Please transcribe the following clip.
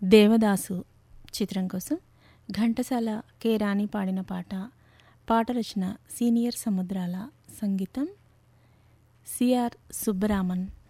దేవదాసు చిత్రం కోసం ఘంటసాల కె రాణి పాడిన పాట రచన సీనియర్ సముద్రాల, సంగీతం సిఆర్ సుబ్బరామన్.